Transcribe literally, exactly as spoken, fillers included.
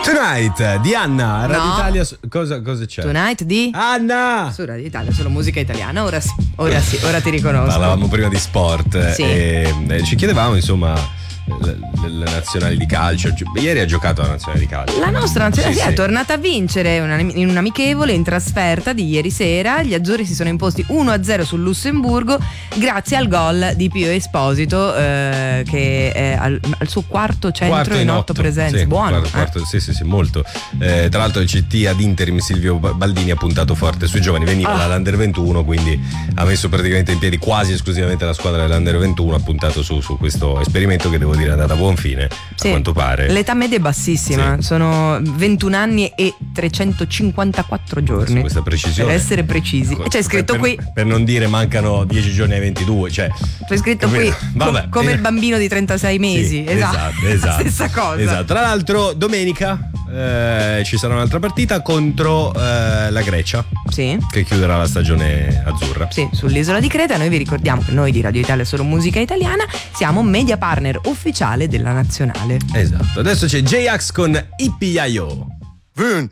Tonight di Anna, Radio No. Italia. Cosa, cosa c'è? Tonight di Anna! su Radio Italia, solo musica italiana. Ora sì, ora sì, ora ti riconosco. Parlavamo prima di sport, Sì. e, e ci chiedevamo insomma le, le nazionali di calcio. Ieri ha giocato la nazionale di calcio. La nostra nazionale Sì, sì, sì. è tornata a vincere una- in un amichevole in trasferta di ieri sera. Gli azzurri si sono imposti uno a zero sul Lussemburgo grazie al gol di Pio Esposito, eh, che è al, al suo quarto centro Quarto in in otto otto. presenze. Sì, Buono. quarto, quarto, sì, sì, sì, molto. Eh, tra l'altro il C T ad interim Silvio Baldini ha puntato forte sui giovani, veniva Ah. dall'Under ventuno, quindi ha messo praticamente in piedi quasi esclusivamente la squadra dell'Under ventuno, ha puntato su, su questo esperimento che devo dire è andato a buon fine, Sì. a quanto pare. L'età media è bassissima, Sì. sono ventuno anni e trecentocinquantaquattro giorni. Su questa precisione. Per essere precisi. E c'è scritto per, qui, per, per non dire mancano dieci giorni ai ventidue, cioè c'è scritto qui capito? Vabbè. com- come il bambino di trentasei mesi. Sì, esatto, esatto, stessa cosa. Esatto. Tra l'altro domenica eh, ci sarà un'altra partita contro eh, la Grecia, Sì. che chiuderà la stagione azzurra. Sì, sull'isola di Creta. Noi vi ricordiamo che noi di Radio Italia Solo Musica Italiana siamo media partner ufficiale della nazionale. Esatto. Adesso c'è J-Ax con Ippie-Yo. One,